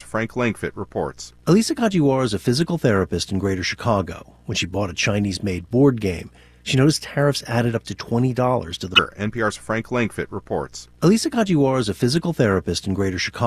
Frank Langfitt reports. Elisa Kajiwara is a physical therapist in Greater Chicago. When she bought a Chinese-made board game, she noticed tariffs added up to $20 to the... NPR's Frank Langfitt reports. Elisa Kajiwara is a physical therapist in Greater Chicago.